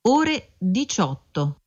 ore 18.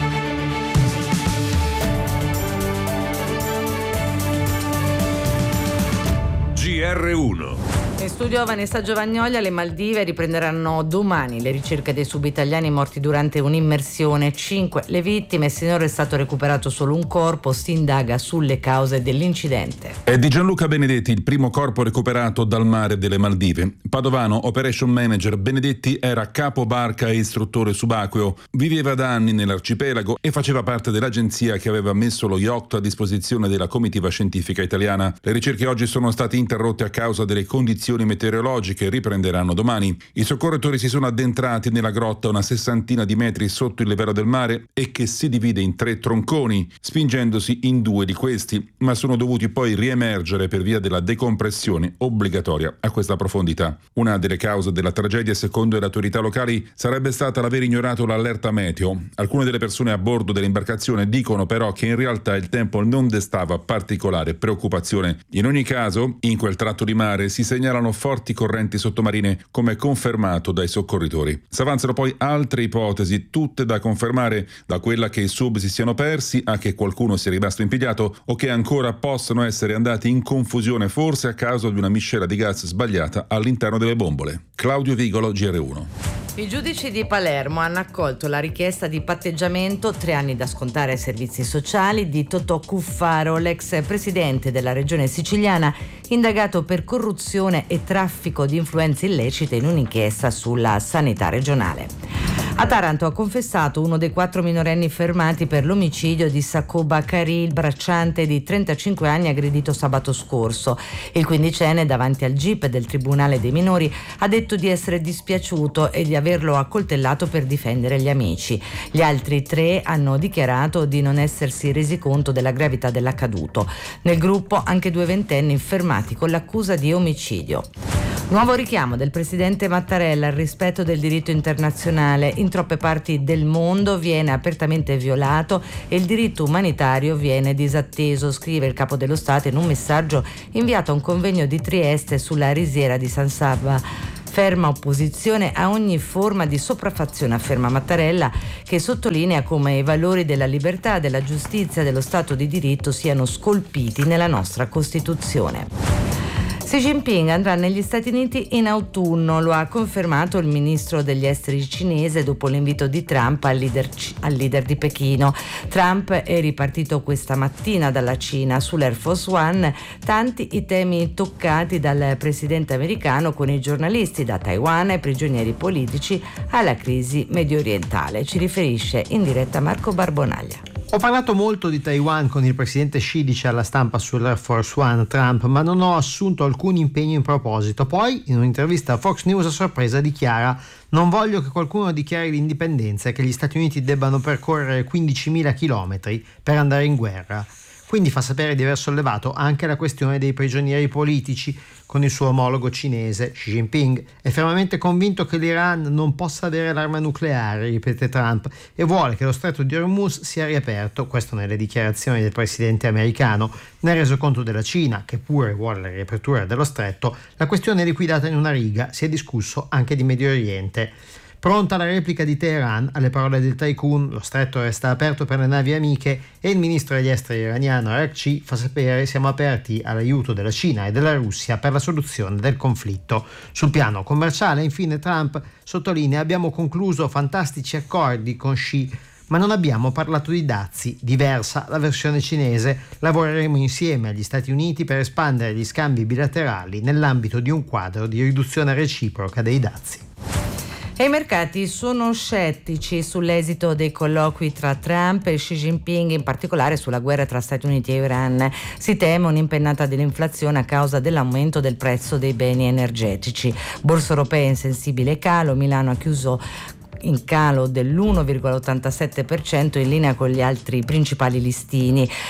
GR1. In studio Vanessa Giovagnoli. Alle Maldive riprenderanno domani le ricerche dei subitaliani morti durante un'immersione. 5 le vittime, sinora è stato recuperato solo un corpo, si indaga sulle cause dell'incidente. È di Gianluca Benedetti il primo corpo recuperato dal mare delle Maldive. Padovano, operation manager, Benedetti era capo barca e istruttore subacqueo. Viveva da anni nell'arcipelago e faceva parte dell'agenzia che aveva messo lo yacht a disposizione della comitiva scientifica italiana. Le ricerche oggi sono state interrotte a causa delle condizioni meteorologiche, riprenderanno domani. I soccorritori si sono addentrati nella grotta una 60 di metri sotto il livello del mare e che si divide in 3 tronconi, spingendosi in 2 di questi, ma sono dovuti poi riemergere per via della decompressione obbligatoria a questa profondità. Una delle cause della tragedia, secondo le autorità locali, sarebbe stata l'aver ignorato l'allerta meteo. Alcune delle persone a bordo dell'imbarcazione dicono però che in realtà il tempo non destava particolare preoccupazione. In ogni caso, in quel tratto di mare si segnalano forti correnti sottomarine, come confermato dai soccorritori. S'avanzano poi altre ipotesi, tutte da confermare, da quella che i sub si siano persi a che qualcuno sia rimasto impigliato o che ancora possano essere andati in confusione, forse a causa di una miscela di gas sbagliata all'interno delle bombole. Claudio Vigolo, GR1. I giudici di Palermo hanno accolto la richiesta di patteggiamento, 3 anni da scontare ai servizi sociali, di Totò Cuffaro, l'ex presidente della regione siciliana, indagato per corruzione e traffico di influenze illecite in un'inchiesta sulla sanità regionale. A Taranto ha confessato uno dei 4 minorenni fermati per l'omicidio di Sacco Bakari, il bracciante di 35 anni aggredito sabato scorso. Il quindicenne, davanti al GIP del Tribunale dei Minori, ha detto di essere dispiaciuto e di averlo accoltellato per difendere gli amici. Gli altri 3 hanno dichiarato di non essersi resi conto della gravità dell'accaduto. Nel gruppo anche 2 ventenni fermati con l'accusa di omicidio. Nuovo richiamo del presidente Mattarella al rispetto del diritto internazionale. In troppe parti del mondo viene apertamente violato e il diritto umanitario viene disatteso, scrive il capo dello Stato in un messaggio inviato a un convegno di Trieste sulla risiera di San Sabba. Ferma opposizione a ogni forma di sopraffazione, afferma Mattarella, che sottolinea come i valori della libertà, della giustizia e dello Stato di diritto siano scolpiti nella nostra Costituzione. Xi Jinping andrà negli Stati Uniti in autunno, lo ha confermato il ministro degli esteri cinese dopo l'invito di Trump al leader di Pechino. Trump è ripartito questa mattina dalla Cina sull'Air Force One, tanti i temi toccati dal presidente americano con i giornalisti, da Taiwan ai prigionieri politici alla crisi medio orientale. Ci riferisce in diretta Marco Barbonaglia. Ho parlato molto di Taiwan con il presidente Xi, dice alla stampa sull'Air Force One Trump, ma non ho assunto alcun impegno in proposito. Poi, in un'intervista a Fox News a sorpresa, dichiara: non voglio che qualcuno dichiari l'indipendenza e che gli Stati Uniti debbano percorrere 15.000 chilometri per andare in guerra. Quindi fa sapere di aver sollevato anche la questione dei prigionieri politici con il suo omologo cinese. Xi Jinping è fermamente convinto che l'Iran non possa avere l'arma nucleare, ripete Trump, e vuole che lo stretto di Hormuz sia riaperto, questo nelle dichiarazioni del presidente americano. Nel resoconto della Cina, che pure vuole la riapertura dello stretto, la questione è liquidata in una riga, si è discusso anche di Medio Oriente. Pronta la replica di Teheran alle parole del tycoon, lo stretto resta aperto per le navi amiche e il ministro degli esteri iraniano Araghchi fa sapere: siamo aperti all'aiuto della Cina e della Russia per la soluzione del conflitto. Sul piano commerciale, infine, Trump sottolinea: abbiamo concluso fantastici accordi con Xi, ma non abbiamo parlato di dazi, diversa la versione cinese. Lavoreremo insieme agli Stati Uniti per espandere gli scambi bilaterali nell'ambito di un quadro di riduzione reciproca dei dazi. E i mercati sono scettici sull'esito dei colloqui tra Trump e Xi Jinping, in particolare sulla guerra tra Stati Uniti e Iran. Si teme un'impennata dell'inflazione a causa dell'aumento del prezzo dei beni energetici. Borsa europea in sensibile calo, Milano ha chiuso in calo dell'1,87% in linea con gli altri principali listini.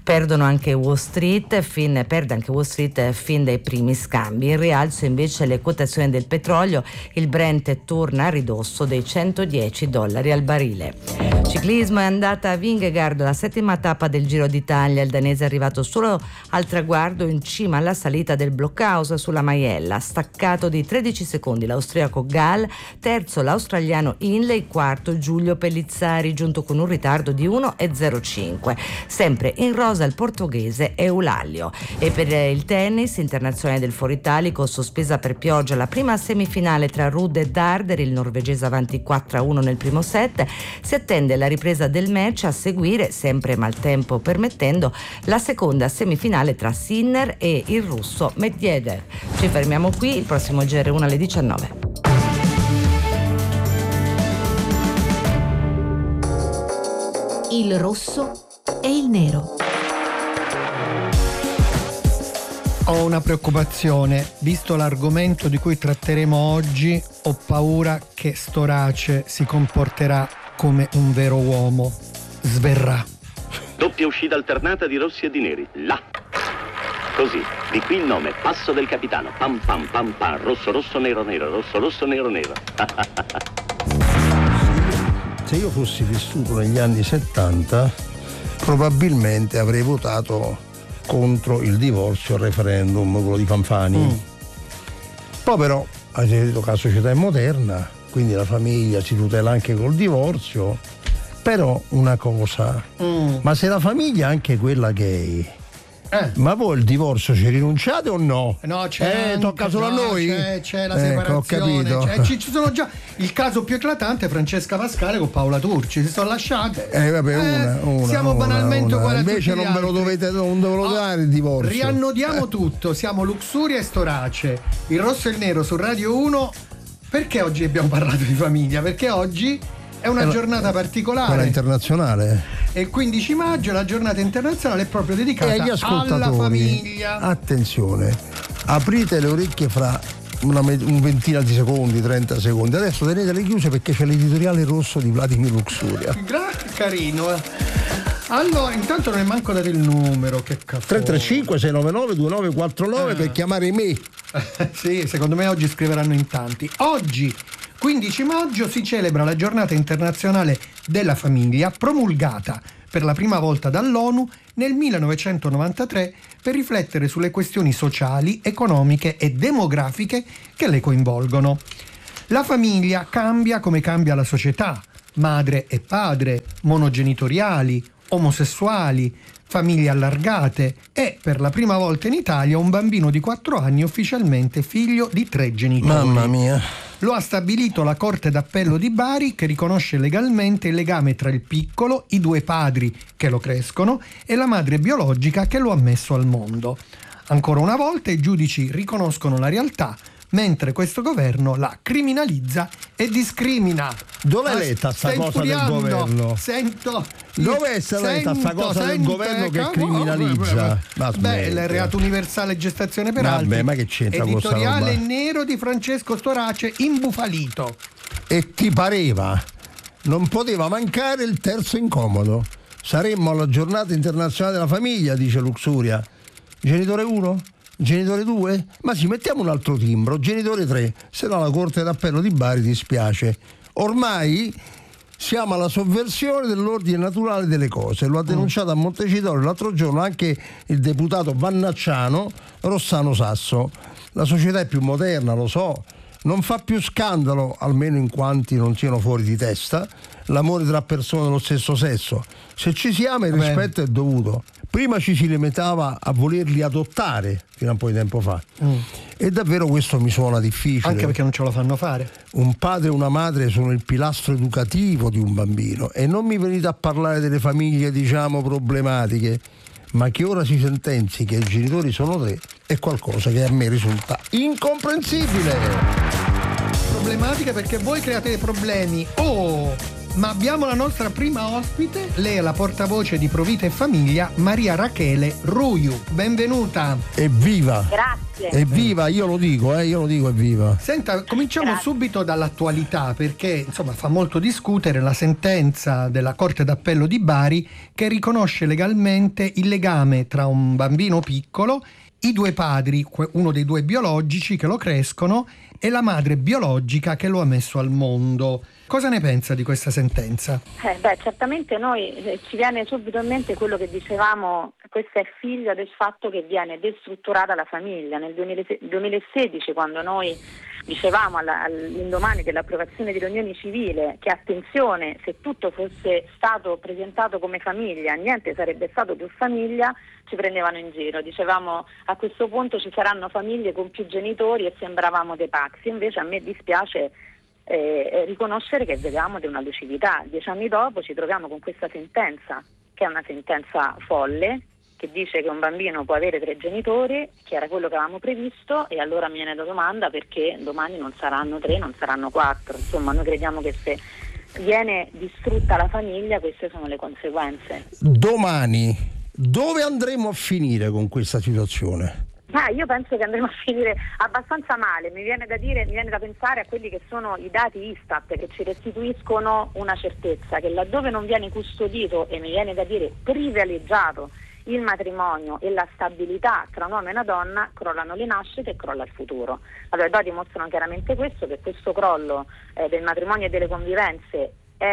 Perde anche Wall Street fin dai primi scambi. In rialzo invece le quotazioni del petrolio, il Brent torna a ridosso dei $110 al barile. Ciclismo, è andata a Vingegaard la 7ª tappa del Giro d'Italia. Il danese è arrivato solo al traguardo in cima alla salita del Blockhaus sulla Maiella, staccato di 13 secondi l'austriaco Gall, terzo l'australiano Hindley, quarto Giulio Pellizzari, giunto con un ritardo di 1,05. Sempre in rosa il portoghese Eulalia. E per il tennis internazionale del Foro Italico, sospesa per pioggia la prima semifinale tra Ruud e Darder, il norvegese avanti 4-1 nel primo set. Si attende la ripresa del match, a seguire, sempre maltempo permettendo, la seconda semifinale tra Sinner e il russo Medvedev. Ci fermiamo qui, il prossimo GR1 alle 19. Il rosso e il nero. Ho una preoccupazione, visto l'argomento di cui tratteremo oggi, ho paura che Storace si comporterà come un vero uomo. Sverrà. Doppia uscita alternata di rossi e di neri. Là. Così. Di qui il nome. Passo del capitano. Pam pam pam pam. Rosso rosso nero nero. Rosso rosso nero nero. Se io fossi vissuto negli anni 70, probabilmente avrei votato contro il divorzio al referendum, quello di Fanfani. Poi però avete detto che la società è moderna, quindi la famiglia si tutela anche col divorzio. Però una cosa, ma se la famiglia è anche quella gay, ma voi il divorzio ci rinunciate o no? No, c'è tocca solo a noi? C'è la separazione. Ho capito. Ci sono già il caso più eclatante, Francesca Pascale con Paola Turci, si sono lasciate. Una, siamo banalmente uguali a tutti invece gli non ve lo altri. non ve lo dare il divorzio. Riannodiamo tutto, siamo Luxuria e Storace, il rosso e il nero su Radio 1. Perché oggi abbiamo parlato di famiglia? Perché oggi è una giornata particolare. Quella internazionale. E il 15 maggio la giornata internazionale è proprio dedicata agli ascoltatori. Alla famiglia. Attenzione, aprite le orecchie fra un ventina di secondi, 30 secondi. Adesso tenetele chiuse perché c'è l'editoriale rosso di Vladimir Luxuria. Carino. Allora, intanto non è manco dato il numero, che caffè. 335 699 2949 per chiamare me. Sì, secondo me oggi scriveranno in tanti. Oggi 15 maggio si celebra la giornata internazionale della famiglia, promulgata per la prima volta dall'ONU nel 1993 per riflettere sulle questioni sociali, economiche e demografiche che le coinvolgono. La famiglia cambia come cambia la società: madre e padre, monogenitoriali, omosessuali, famiglie allargate e, per la prima volta in Italia, un bambino di 4 anni ufficialmente figlio di 3 genitori. Mamma mia. Lo ha stabilito la Corte d'Appello di Bari, che riconosce legalmente il legame tra il piccolo, i 2 padri che lo crescono e la madre biologica che lo ha messo al mondo. Ancora una volta i giudici riconoscono la realtà, mentre questo governo la criminalizza e discrimina. Dove è letta sta cosa del governo? Dove è letta sta cosa del governo che criminalizza? Il reato universale gestazione per altri. Ma che c'entra editoriale questa roba? nero di Francesco Storace, imbufalito. E ti pareva? Non poteva mancare il terzo incomodo. Saremmo alla giornata internazionale della famiglia, dice Luxuria. Genitore 1? Genitore 2? Ma sì, mettiamo un altro timbro, genitore 3, se no la Corte d'Appello di Bari dispiace. Ormai siamo alla sovversione dell'ordine naturale delle cose, lo ha denunciato a Montecitorio l'altro giorno anche il deputato vannacciano Rossano Sasso. La società è più moderna, lo so, non fa più scandalo, almeno in quanti non siano fuori di testa, l'amore tra persone dello stesso sesso. Se ci si ama il rispetto è dovuto. Prima ci si limitava a volerli adottare fino a un po' di tempo fa. E davvero questo mi suona difficile. Anche perché non ce lo fanno fare. Un padre e una madre sono il pilastro educativo di un bambino. E non mi venite a parlare delle famiglie, diciamo, problematiche, ma che ora si sentenzi che i genitori sono 3 è qualcosa che a me risulta incomprensibile. Problematiche perché voi create dei problemi Ma abbiamo la nostra prima ospite, lei è la portavoce di Provita e Famiglia, Maria Rachele Ruiu. Benvenuta. Evviva! Grazie. Evviva, io lo dico, evviva. Senta, cominciamo subito dall'attualità, perché insomma fa molto discutere la sentenza della Corte d'Appello di Bari che riconosce legalmente il legame tra un bambino piccolo, i due padri, uno dei due biologici che lo crescono e la madre biologica che lo ha messo al mondo. Cosa ne pensa di questa sentenza? Certamente noi ci viene subito in mente quello che dicevamo, questa è figlia del fatto che viene destrutturata la famiglia. Nel 2016, quando noi dicevamo all'indomani dell'approvazione dell'unione civile che attenzione, se tutto fosse stato presentato come famiglia, niente sarebbe stato più famiglia, ci prendevano in giro. Dicevamo a questo punto ci saranno famiglie con più genitori e sembravamo dei pazzi. Invece a me dispiace riconoscere che vediamo di una lucidità. 10 anni dopo ci troviamo con questa sentenza, che è una sentenza folle, che dice che un bambino può avere 3 genitori, che era quello che avevamo previsto, e allora mi viene la domanda perché domani non saranno 3, non saranno 4. Insomma, noi crediamo che se viene distrutta la famiglia queste sono le conseguenze. Domani dove andremo a finire con questa situazione? Io penso che andremo a finire abbastanza male. Mi viene da pensare a quelli che sono i dati Istat che ci restituiscono una certezza, che laddove non viene custodito e mi viene da dire privilegiato il matrimonio e la stabilità tra un uomo e una donna, crollano le nascite e crolla il futuro. Allora i dati mostrano chiaramente questo, che questo crollo del matrimonio e delle convivenze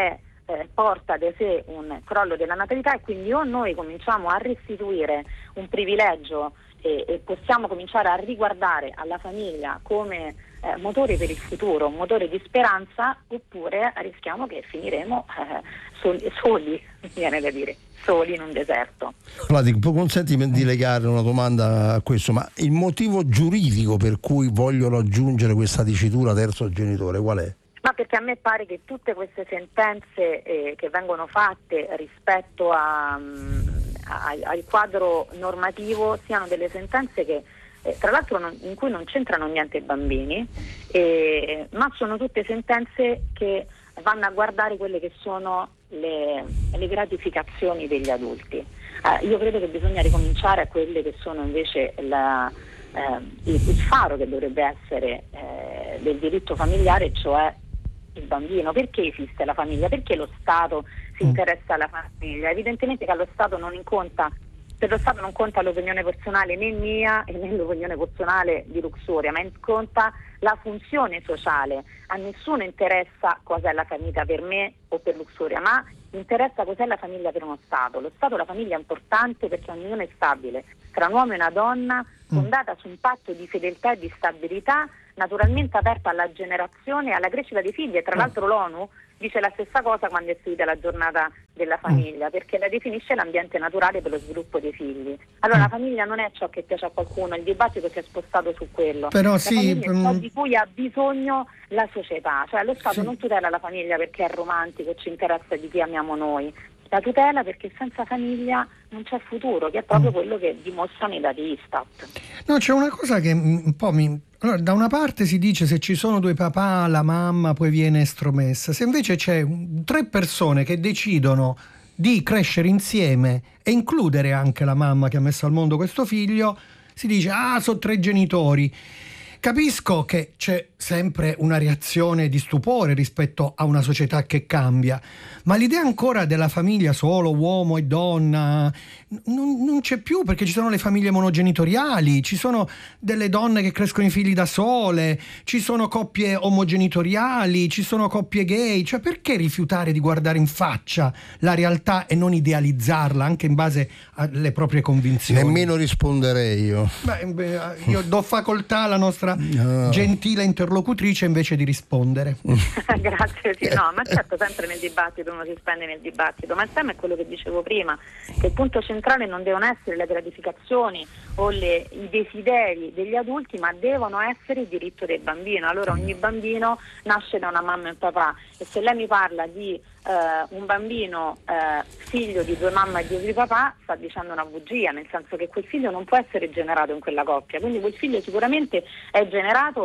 porta da sé un crollo della natalità, e quindi o noi cominciamo a restituire un privilegio e possiamo cominciare a riguardare alla famiglia come motore per il futuro, un motore di speranza, oppure rischiamo che finiremo soli, viene da dire, soli in un deserto. Vladi, consentimi di legare una domanda a questo, ma il motivo giuridico per cui vogliono aggiungere questa dicitura terzo genitore qual è? Ma perché a me pare che tutte queste sentenze che vengono fatte rispetto al quadro normativo siano delle sentenze che tra l'altro in cui non c'entrano niente i bambini, ma sono tutte sentenze che vanno a guardare quelle che sono le gratificazioni degli adulti. Io credo che bisogna ricominciare a quelle che sono invece il faro che dovrebbe essere del diritto familiare, cioè il bambino. Perché esiste la famiglia? Perché lo Stato si interessa alla famiglia? Evidentemente che allo Stato per lo Stato non conta l'opinione personale né mia né l'opinione personale di Luxuria, ma conta la funzione sociale. A nessuno interessa cos'è la famiglia per me o per Luxuria, ma interessa cos'è la famiglia per uno Stato. Lo Stato, la famiglia è importante perché è un'unione stabile tra un uomo e una donna, fondata su un patto di fedeltà e di stabilità, naturalmente aperta alla generazione e alla crescita dei figli. E tra l'altro l'ONU dice la stessa cosa quando è istituita la giornata della famiglia, perché la definisce l'ambiente naturale per lo sviluppo dei figli. Allora la famiglia non è ciò che piace a qualcuno, il dibattito si è spostato su quello. Però la sì, famiglia è ciò di cui ha bisogno la società, cioè lo Stato non tutela la famiglia perché è romantico, ci interessa di chi amiamo noi, la tutela perché senza famiglia non c'è futuro, che è proprio quello che dimostrano i dati Istat. No, c'è una cosa che un po' Allora, da una parte si dice se ci sono 2 papà, la mamma poi viene estromessa. Se invece c'è 3 persone che decidono di crescere insieme e includere anche la mamma che ha messo al mondo questo figlio, si dice sono 3 genitori. Capisco che c'è sempre una reazione di stupore rispetto a una società che cambia, ma l'idea ancora della famiglia solo uomo e donna non c'è più, perché ci sono le famiglie monogenitoriali, ci sono delle donne che crescono i figli da sole, ci sono coppie omogenitoriali, ci sono coppie gay. Cioè, perché rifiutare di guardare in faccia la realtà e non idealizzarla anche in base alle proprie convinzioni? Nemmeno risponderei io. Io do facoltà alla nostra gentile interlocutrice invece di rispondere. Grazie, sì, no, ma certo, sempre nel dibattito uno si spende nel dibattito, ma il tema è quello che dicevo prima, che il punto centrale non devono essere le gratificazioni o i desideri degli adulti, ma devono essere il diritto del bambino. Allora ogni bambino nasce da una mamma e un papà, e se lei mi parla di un bambino figlio di 2 mamma e 2 papà, sta dicendo una bugia, nel senso che quel figlio non può essere generato in quella coppia, quindi quel figlio sicuramente è generato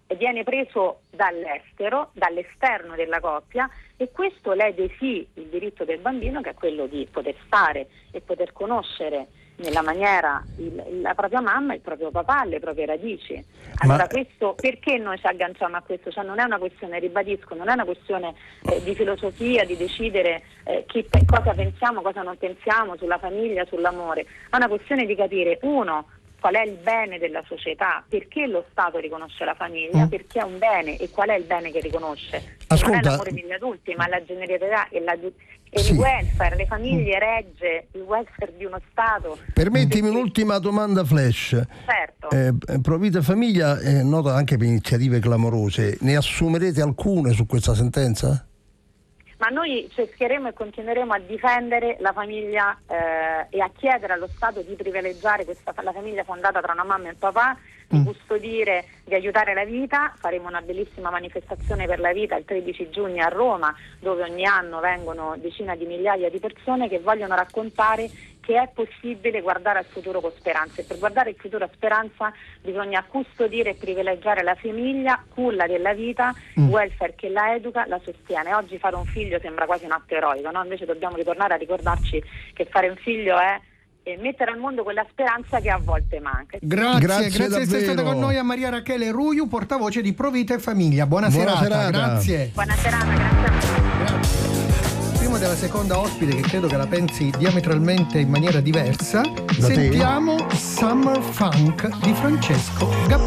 viene preso dall'esterno della coppia, e questo lede sì il diritto del bambino, che è quello di poter stare e poter conoscere nella maniera la propria mamma, il proprio papà, le proprie radici. Allora questo, perché noi ci agganciamo a questo? Cioè non è una questione, ribadisco, non è una questione di filosofia, di decidere cosa pensiamo, cosa non pensiamo sulla famiglia, sull'amore. È una questione di capire, uno, qual è il bene della società, perché lo Stato riconosce la famiglia, perché è un bene, e qual è il bene che riconosce. Ascolta, non è l'amore degli adulti, ma la generalità e il welfare. Le famiglie regge il welfare di uno Stato. Permettimi un'ultima domanda flash. Certo. Provita Famiglia è nota anche per iniziative clamorose, ne assumerete alcune su questa sentenza? Ma noi cercheremo e continueremo a difendere la famiglia e a chiedere allo Stato di privilegiare la famiglia fondata tra una mamma e un papà, di custodire, di aiutare la vita. Faremo una bellissima manifestazione per la vita il 13 giugno a Roma, dove ogni anno vengono decine di migliaia di persone che vogliono raccontare che è possibile guardare al futuro con speranza, e per guardare il futuro a speranza bisogna custodire e privilegiare la famiglia, culla della vita, welfare che la educa, la sostiene. Oggi fare un figlio sembra quasi un atto eroico, no? Invece dobbiamo ritornare a ricordarci che fare un figlio è mettere al mondo quella speranza che a volte manca. Grazie di essere stata con noi a Maria Rachele Ruiu, portavoce di Provita e Famiglia. Buona serata. Grazie. Buona serata, grazie a voi. Grazie. Prima della seconda ospite, che credo che la pensi diametralmente in maniera diversa, sentiamo Summer Funk di Francesco Gabbani.